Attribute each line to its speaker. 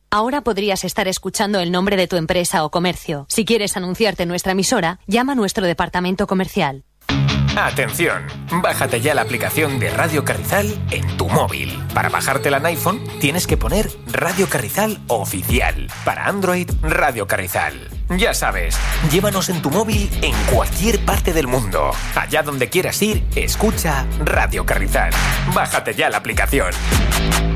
Speaker 1: Ahora podrías estar escuchando el nombre de tu empresa o comercio. Si quieres anunciarte en nuestra emisora, llama a nuestro departamento comercial.
Speaker 2: ¡Atención! Bájate ya la aplicación de Radio Carrizal en tu móvil. Para bajártela en iPhone, tienes que poner Radio Carrizal Oficial. Para Android, Radio Carrizal. Ya sabes, llévanos en tu móvil en cualquier parte del mundo. Allá donde quieras ir, escucha Radio Carrizal. Bájate ya la aplicación.